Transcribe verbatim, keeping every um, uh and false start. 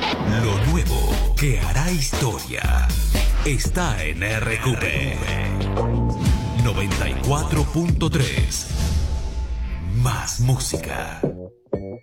Lo nuevo que hará historia está en R Q P noventa y cuatro punto tres. Más música.